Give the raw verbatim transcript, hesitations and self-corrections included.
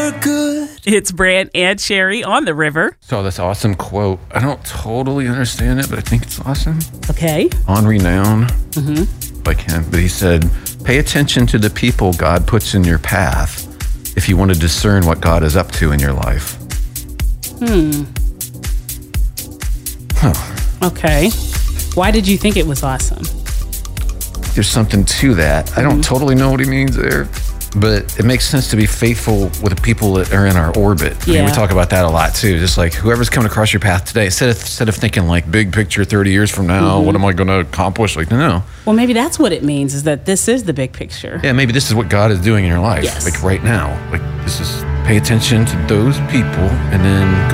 you're good. It's Brant and Sherry on the river. Saw this awesome quote. I don't totally understand it, but I think it's awesome. Okay. Henri Nouwen, mm-hmm. by Ken, but he said, "Pay attention to the people God puts in your path if you want to discern what God is up to in your life." Hmm. Huh. Okay. Why did you think it was awesome? There's something to that. I don't mm-hmm. totally know what he means there, but it makes sense to be faithful with the people that are in our orbit. I yeah. mean, we talk about that a lot too. Just like whoever's coming across your path today, instead of, instead of thinking like big picture thirty years from now, mm-hmm. what am I going to accomplish? Like, no, no. Well, maybe that's what it means, is that this is the big picture. Yeah, maybe this is what God is doing in your life. Yes. Like right now. Like this is, pay attention to those people and then